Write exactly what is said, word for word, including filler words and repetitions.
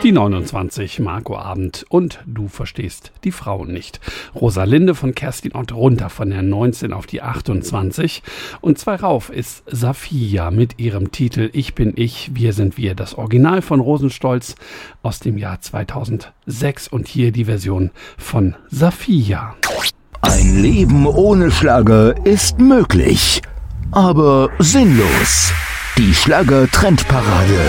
Die neunundzwanzig, Marco Abend und Du verstehst die Frauen nicht. Rosalinde von Kerstin Ott runter von der neunzehn auf die achtundzwanzig. Und zwei rauf ist Safiya mit ihrem Titel Ich bin ich, wir sind wir. Das Original von Rosenstolz aus dem Jahr zweitausendsechs und hier die Version von Safiya. Ein Leben ohne Schlager ist möglich, aber sinnlos. Die Schlager-Trendparade.